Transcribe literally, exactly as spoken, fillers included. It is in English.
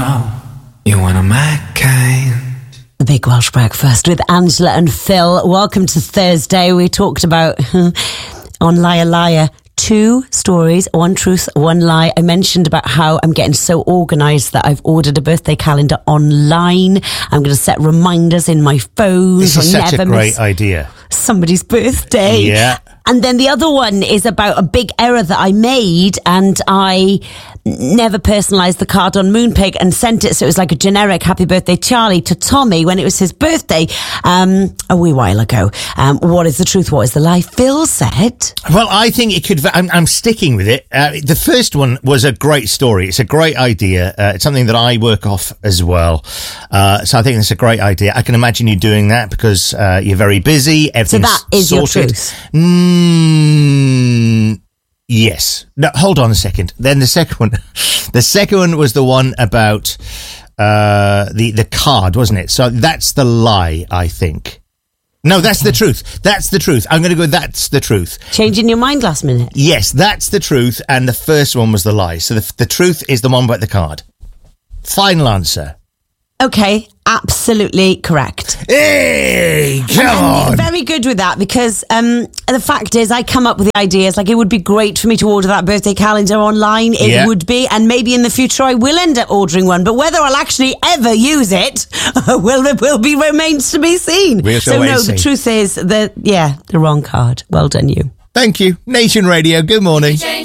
know you want a my kind. The Big Welsh Breakfast with Angela and Phil. Welcome to Thursday. We talked about on Liar Liar two stories, one truth, one lie. I mentioned about how I'm getting so organised that I've ordered a birthday calendar online. I'm going to set reminders in my phone. This is such never a great miss idea. somebody's birthday. Yeah. And then the other one is about a big error that I made, and I never personalised the card on Moonpig and sent it, so it was like a generic happy birthday Charlie to Tommy when it was his birthday um, a wee while ago. Um, what is the truth? What is the lie? Phil said... Well, I think it could... I'm, I'm sticking with it. Uh, the first one was a great story. It's a great idea. Uh, it's something that I work off as well. Uh, so I think it's a great idea. I can imagine you doing that because uh, you're very busy. Everything's So that is sorted. your truth? Mm, yes. No, hold on a second. Then the second one, the second one was the one about uh, the the card, wasn't it? So that's the lie, I think. No, that's the truth. That's the truth. I'm going to go. That's the truth. Changing your mind last minute? Yes, that's the truth, and the first one was the lie. So the the truth is the one about the card. Final answer. Okay, absolutely correct. Hey, come And on. very good with that, because um, the fact is I come up with the ideas. Like, it would be great for me to order that birthday calendar online. It Yeah. would be, and maybe in the future I will end up ordering one. But whether I'll actually ever use it will will be remains to be seen. We'll so wait no, and the see. truth is that yeah, the wrong card. Well done, you. Thank you. Nation Radio, good morning.